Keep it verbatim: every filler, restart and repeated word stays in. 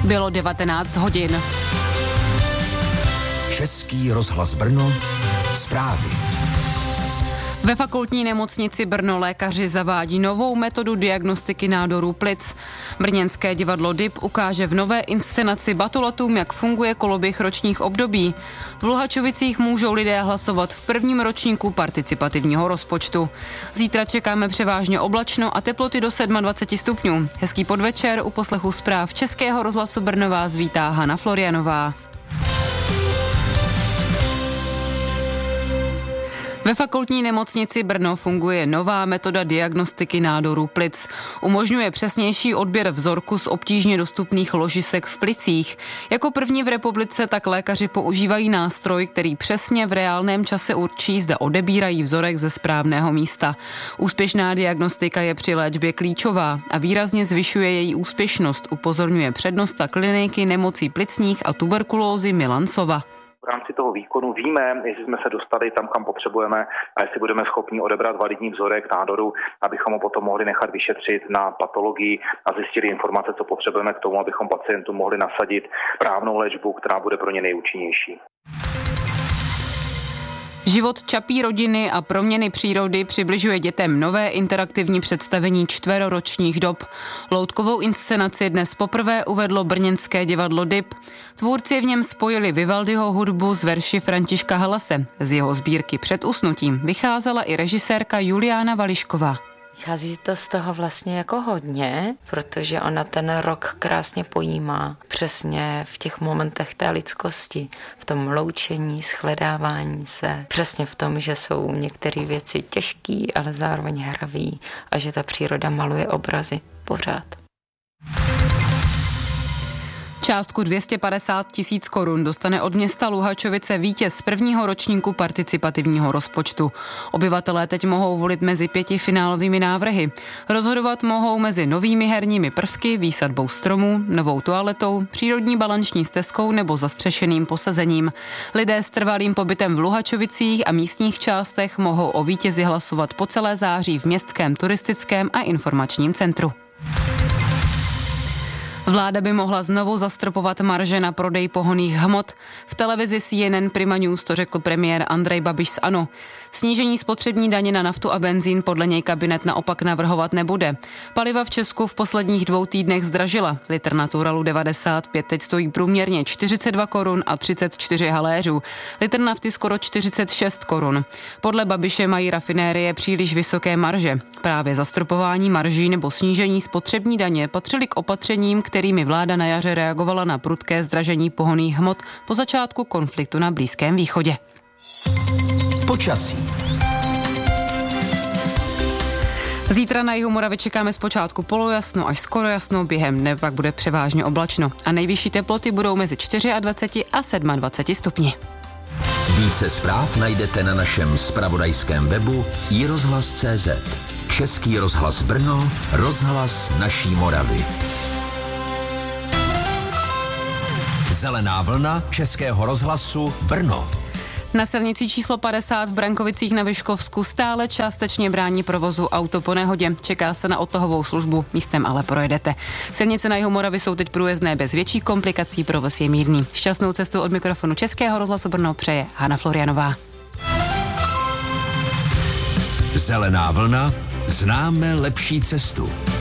Bylo devatenáct hodin. Český rozhlas Brno, zprávy. Ve fakultní nemocnici Brno lékaři zavádí novou metodu diagnostiky nádorů plic. Brněnské divadlo D I P ukáže v nové inscenaci batulatům, jak funguje koloběh ročních období. V Luhačovicích můžou lidé hlasovat v prvním ročníku participativního rozpočtu. Zítra čekáme převážně oblačno a teploty do dvacet sedm stupňů. Hezký podvečer, u poslechu zpráv Českého rozhlasu Brno vás vítá Hana Florianová. Ve fakultní nemocnici Brno funguje nová metoda diagnostiky nádorů plic. Umožňuje přesnější odběr vzorku z obtížně dostupných ložisek v plicích. Jako první v republice tak lékaři používají nástroj, který přesně v reálném čase určí, zda odebírají vzorek ze správného místa. Úspěšná diagnostika je při léčbě klíčová a výrazně zvyšuje její úspěšnost, upozorňuje přednosta kliniky nemocí plicních a tuberkulózy Milan Sova. V rámci toho výkonu víme, jestli jsme se dostali tam, kam potřebujeme a jestli budeme schopni odebrat validní vzorek nádoru, abychom ho potom mohli nechat vyšetřit na patologii a zjistili informace, co potřebujeme k tomu, abychom pacientům mohli nasadit správnou léčbu, která bude pro ně nejúčinnější. Život Čapí rodiny a proměny přírody přibližuje dětem nové interaktivní představení čtveroročních dob. Loutkovou inscenaci dnes poprvé uvedlo brněnské divadlo D I P. Tvůrci v něm spojili Vivaldiho hudbu s verši Františka Halase. Z jeho sbírky Před usnutím vycházela i režisérka Juliána Vališková. Vychází to z toho vlastně jako hodně, protože ona ten rok krásně pojímá přesně v těch momentech té lidskosti, v tom loučení, shledávání se, přesně v tom, že jsou některé věci těžký, ale zároveň hravý a že ta příroda maluje obrazy pořád. Částku dvě stě padesát tisíc korun dostane od města Luhačovice vítěz prvního ročníku participativního rozpočtu. Obyvatelé teď mohou volit mezi pěti finálovými návrhy. Rozhodovat mohou mezi novými herními prvky, výsadbou stromů, novou toaletou, přírodní balanční stezkou nebo zastřešeným posazením. Lidé s trvalým pobytem v Luhačovicích a místních částech mohou o vítězi hlasovat po celé září v městském turistickém a informačním centru. Vláda by mohla znovu zastropovat marže na prodej pohonných hmot. V televizi C N N Prima News to řekl premiér Andrej Babiš z ANO. Snížení spotřební daně na naftu a benzín podle něj kabinet naopak navrhovat nebude. Paliva v Česku v posledních dvou týdnech zdražila. Litr Naturalu devadesát pět teď stojí průměrně čtyřicet dva korun a třicet čtyři haléřů. Litr nafty skoro čtyřicet šest korun. Podle Babiše mají rafinérie příliš vysoké marže. Právě zastropování marží nebo snížení spotřební daně patřily k opatřením, kterými vláda na jaře reagovala na prudké zdražení pohonných hmot po začátku konfliktu na Blízkém východě. Počasí. Zítra na jihu Moravy čekáme zpočátku polojasno až skoro jasno, během dne pak bude převážně oblačno a nejvyšší teploty budou mezi dvacet čtyři a dvacet sedm stupni. Více zpráv najdete na našem zpravodajském webu i rozhlas tečka cé zet. Český rozhlas Brno, rozhlas naší Moravy. Zelená vlna Českého rozhlasu Brno. Na silnici číslo padesát v Brankovicích na Vyškovsku stále částečně brání provozu auto po nehodě. Čeká se na odtahovou službu, místem ale projedete. Silnice na jihu Moravy jsou teď průjezdné bez větších komplikací, provoz je mírný. Šťastnou cestu od mikrofonu Českého rozhlasu Brno přeje Hana Florianová. Zelená vlna, známe lepší cestu.